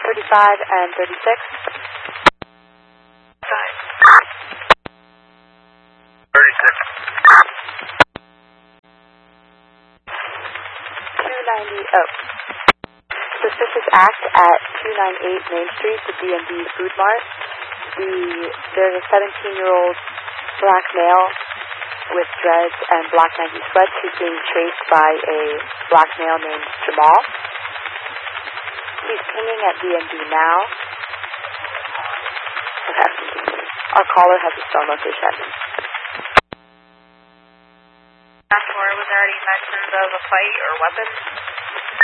and 36. 36. 290, suspicious act at 298 Main Street, the D&B Food Mart. There's a 17-year-old black male with dreads and black Nike sweats who's being chased by a black male named Jamal. He's pinging at D&B now. Okay. Our caller has his phone location. Was there any mentions of a fight or weapons?